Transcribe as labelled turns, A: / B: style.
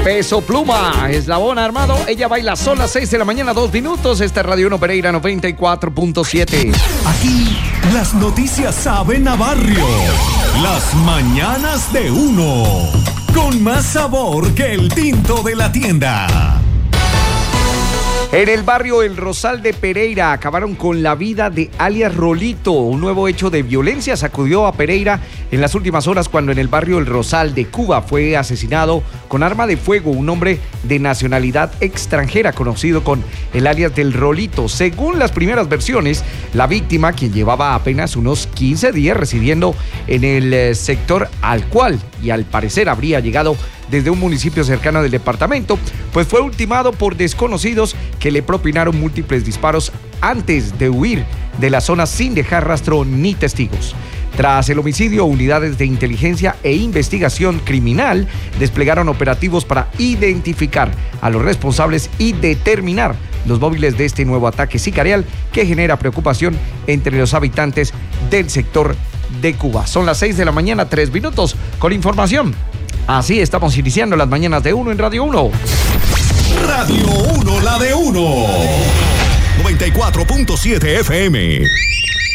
A: Peso Pluma, Eslabón Armado. Ella baila sola, 6 de la mañana, 2 minutos. Esta es Radio 1 Pereira 94.7.
B: Aquí las noticias saben a barrio. Las mañanas de uno. Con más sabor que el tinto de la tienda.
A: En el barrio El Rosal de Pereira acabaron con la vida de alias Rolito. Un nuevo hecho de violencia sacudió a Pereira en las últimas horas cuando en el barrio El Rosal de Cuba fue asesinado con arma de fuego un hombre de nacionalidad extranjera conocido con el alias del Rolito. Según las primeras versiones, la víctima, quien llevaba apenas unos 15 días residiendo en el sector al cual y al parecer habría llegado desde un municipio cercano del departamento, pues fue ultimado por desconocidos que le propinaron múltiples disparos antes de huir de la zona sin dejar rastro ni testigos. Tras el homicidio, unidades de inteligencia e investigación criminal desplegaron operativos para identificar a los responsables y determinar los móviles de este nuevo ataque sicarial que genera preocupación entre los habitantes del sector de Cuba. Son las 6 de la mañana, 3 minutos, con información. Así estamos iniciando las mañanas de uno en Radio 1.
B: Radio 1, la de uno. 94.7 FM.